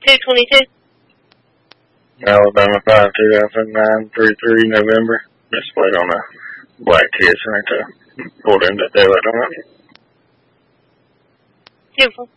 222. Alabama 5200933 November. Displayed on a black Kia Sorento. Pulled into daylight on it. Beautiful.